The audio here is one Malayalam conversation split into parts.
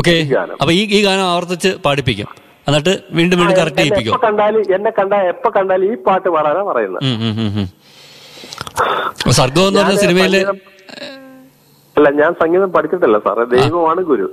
ഓക്കെ. അപ്പൊ ഈ ഗാനം ആവർത്തിച്ച് പാടിപ്പിക്കും, എന്നിട്ട് വീണ്ടും വീണ്ടും കറക്റ്റ് ചെയ്യിപ്പിക്കും. എപ്പോ കണ്ടാലും ഈ പാട്ട് പാടാനാ പറയുന്നത്. സർഗം എന്ന് പറഞ്ഞ സിനിമയില് അല്ല, ഞാൻ സംഗീതം പഠിച്ചിട്ടില്ല സാറേ, ദൈവമാണ് ഗുരു.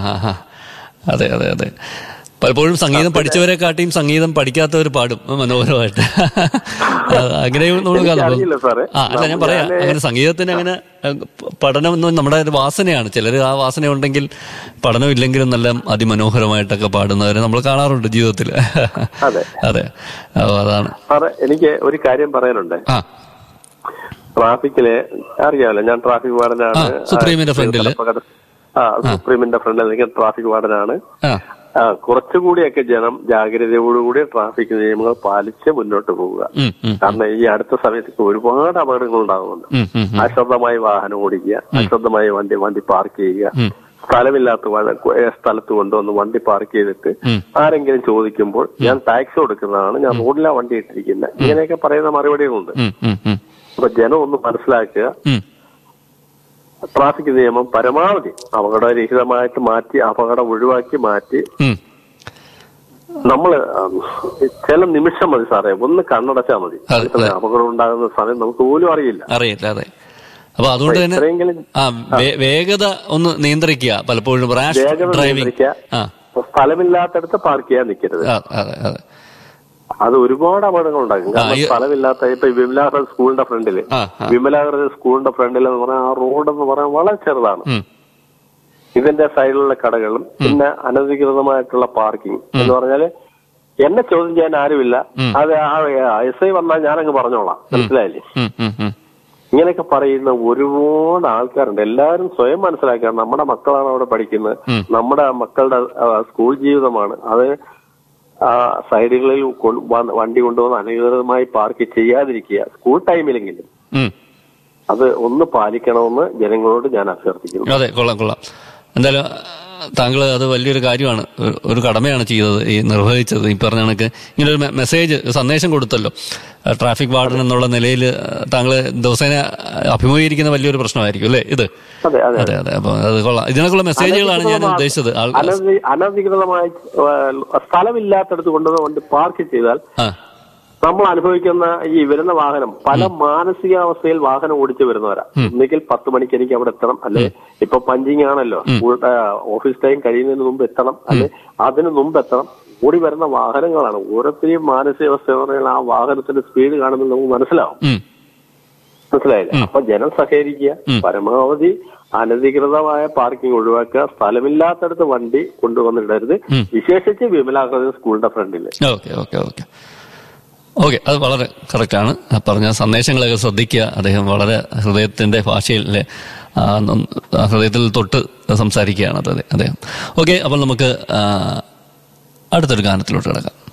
അതെ അതെ അതെ. പലപ്പോഴും സംഗീതം പഠിച്ചവരെക്കാട്ടിയും സംഗീതം പഠിക്കാത്തവർ പാടും മനോഹരമായിട്ട്. അങ്ങനെയും നമ്മൾ അല്ല, ഞാൻ പറയാം, അങ്ങനെ സംഗീതത്തിന് അങ്ങനെ പഠനം എന്ന് നമ്മുടെ ഒരു വാസനയാണ്. ചിലർ ആ വാസന ഉണ്ടെങ്കിൽ പഠനം ഇല്ലെങ്കിലും നല്ല അതിമനോഹരമായിട്ടൊക്കെ പാടുന്നവരെ നമ്മൾ കാണാറുണ്ട് ജീവിതത്തിൽ. അതെ, അതാണ്. എനിക്ക് ഒരു കാര്യം പറയാനുണ്ട്. ട്രാഫിക്കില് അറിയാമല്ലോ, ഞാൻ ട്രാഫിക് വാർഡനാണ്. സുപ്രീമിന്റെ ഫ്രണ്ടില് സുപ്രീമിന്റെ ഫ്രണ്ടിൽ എനിക്ക് ട്രാഫിക് വാർഡനാണ്. കുറച്ചുകൂടിയൊക്കെ ജനം ജാഗ്രതയോടുകൂടി ട്രാഫിക് നിയമങ്ങൾ പാലിച്ച് മുന്നോട്ട് പോവുക. കാരണം ഈ അടുത്ത സമയത്ത് ഒരുപാട് അപകടങ്ങൾ ഉണ്ടാകുന്നുണ്ട്. അശ്രദ്ധമായി വാഹനം ഓടിക്കുക, അശ്രദ്ധമായി വണ്ടി പാർക്ക് ചെയ്യുക, സ്ഥലമില്ലാത്ത സ്ഥലത്ത് കൊണ്ടുവന്ന് വണ്ടി പാർക്ക് ചെയ്തിട്ട് ആരെങ്കിലും ചോദിക്കുമ്പോൾ ഞാൻ ടാക്സ് കൊടുക്കുന്നതാണ്, ഞാൻ റോഡിലാ വണ്ടി ഇട്ടിരിക്കുന്നത്, ഇങ്ങനെയൊക്കെ പറയുന്ന മറുപടികളുണ്ട്. അപ്പൊ ജനം ഒന്ന് മനസ്സിലാക്കുക, ട്രാഫിക് നിയമം പരമാവധി അപകടരഹിതമായിട്ട് മാറ്റി, അപകടം ഒഴിവാക്കി മാറ്റി, നമ്മള് ചില നിമിഷം മതി സാറേ, ഒന്ന് കണ്ണടച്ചാൽ മതി. അപകടം ഉണ്ടാകുന്ന സമയം നമുക്ക് പോലും അറിയില്ല. അതെ. അപ്പൊ അതുകൊണ്ട് തന്നെ വേഗത ഒന്ന് നിയന്ത്രിക്കുക. പലപ്പോഴും സ്ഥലമില്ലാത്തടത്ത് പാർക്ക് ചെയ്യാൻ നിൽക്കരുത്. അത് ഒരുപാട് അപകടങ്ങൾ ഉണ്ടാകും. കാരണം സ്ഥലമില്ലാത്ത, ഇപ്പൊ വിമലാഗർ സ്കൂളിന്റെ ഫ്രണ്ടില് എന്ന് പറഞ്ഞാൽ ആ റോഡ് എന്ന് പറയാൻ വളരെ ചെറുതാണ്. ഇതിന്റെ സൈഡിലുള്ള കടകളും പിന്നെ അനധികൃതമായിട്ടുള്ള പാർക്കിംഗ് എന്ന് പറഞ്ഞാല് എന്നെ ചോദ്യം ചെയ്യാൻ ആരുമില്ല. അത് SI വന്നാൽ ഞാനങ്ങ് പറഞ്ഞോളാം, മനസ്സിലായില്ലേ? ഇങ്ങനെയൊക്കെ പറയുന്ന ഒരുപാട് ആൾക്കാരുണ്ട്. എല്ലാവരും സ്വയം മനസ്സിലാക്കുക, നമ്മുടെ മക്കളാണ് അവിടെ പഠിക്കുന്നത്, നമ്മുടെ മക്കളുടെ സ്കൂൾ ജീവിതമാണ് അത്. സൈഡുകളിൽ വണ്ടി കൊണ്ടുവന്ന് അനധികൃതമായി പാർക്ക് ചെയ്യാതിരിക്കുക, സ്കൂൾ ടൈമിലെങ്കിലും അത് ഒന്ന് പാലിക്കണമെന്ന് ജനങ്ങളോട് ഞാൻ അഭ്യർത്ഥിക്കുന്നു. അതെ, കൊള്ളാം. എന്തായാലും താങ്കൾ അത് വലിയൊരു കാര്യമാണ്, ഒരു കടമയാണ് ചെയ്തത്, ഈ നിർവഹിച്ചത്. ഈ പറഞ്ഞ കണക്ക് ഇങ്ങനെ ഒരു മെസ്സേജ്, സന്ദേശം കൊടുത്തല്ലോ. ട്രാഫിക് വാർഡൻ എന്നുള്ള നിലയിൽ താങ്കൾ ദിവസേന അഭിമുഖീകരിക്കുന്ന വലിയൊരു പ്രശ്നമായിരിക്കും അല്ലേ ഇത്? അതെ. അപ്പൊ അത് കൊള്ളാം. ഇതിനൊക്കെയുള്ള മെസ്സേജുകളാണ് ഞാൻ ഉദ്ദേശിച്ചത്. അനധികൃതമായി സ്ഥലമില്ലാത്തടത്ത് കൊണ്ടുവന്ന് പാർക്ക് ചെയ്താൽ നമ്മൾ അനുഭവിക്കുന്ന ഈ വരുന്ന വാഹനം പല മാനസികാവസ്ഥയിൽ വാഹനം ഓടിച്ചു വരുന്നവരാ. ഒന്നുകിൽ 10 മണിക്ക് എനിക്ക് അവിടെ എത്തണം, അല്ലെ ഇപ്പൊ പഞ്ചിങ് ആണല്ലോ, ഓഫീസ് ടൈം കഴിയുന്നതിന് മുമ്പ് എത്തണം, അല്ലെ അതിന് മുമ്പ് എത്തണം. ഓടി വരുന്ന വാഹനങ്ങളാണ്. ഓരോരുത്തരെയും മാനസികാവസ്ഥ എന്ന് പറഞ്ഞാൽ ആ വാഹനത്തിന്റെ സ്പീഡ് കാണുമ്പോൾ നമുക്ക് മനസ്സിലായില്ലേ? അപ്പൊ ജനം സഹകരിക്കുക, പരമാവധി അനധികൃതമായ പാർക്കിംഗ് ഒഴിവാക്കുക, സ്ഥലമില്ലാത്തടത്ത് വണ്ടി കൊണ്ടുവന്നിടരുത്, വിശേഷിച്ച് വിമലാകൃതി സ്കൂളിന്റെ ഫ്രണ്ടില്. ഓക്കെ, അത് വളരെ കറക്റ്റാണ്. പറഞ്ഞ സന്ദേശങ്ങളൊക്കെ ശ്രദ്ധിക്കുക. അദ്ദേഹം വളരെ ഹൃദയത്തിന്റെ ഭാഷയിൽ ഹൃദയത്തിൽ തൊട്ട് സംസാരിക്കുകയാണ് അദ്ദേഹം. ഓക്കെ, അപ്പോൾ നമുക്ക് അടുത്തൊരു ഗാനത്തിലോട്ട് കിടക്കാം.